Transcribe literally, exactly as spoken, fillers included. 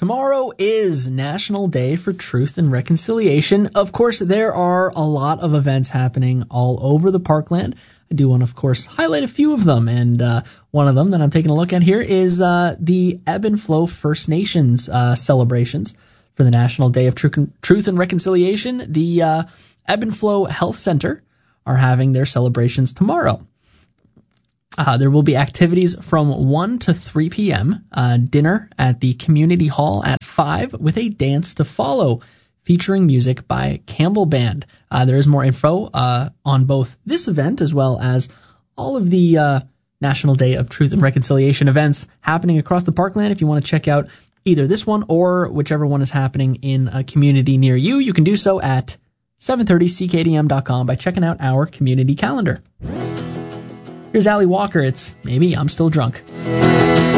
Tomorrow is National Day for Truth and Reconciliation. Of course, there are a lot of events happening all over the Parkland. I do want to, of course, highlight a few of them, and uh, one of them that I'm taking a look at here is uh, the Ebb and Flow First Nations uh, celebrations for the National Day of Truth and Reconciliation. The uh, Ebb and Flow Health Center are having their celebrations tomorrow. Uh, there will be activities from one to three p.m., uh, dinner at the community hall at five with a dance to follow, featuring music by Campbell Band. Uh, there is more info uh, on both this event as well as all of the uh, National Day of Truth and Reconciliation events happening across the Parkland. If you want to check out either this one or whichever one is happening in a community near you, you can do so at seven thirty c k d m dot com by checking out our community calendar. Here's Allie Walker. It's Maybe I'm Still Drunk.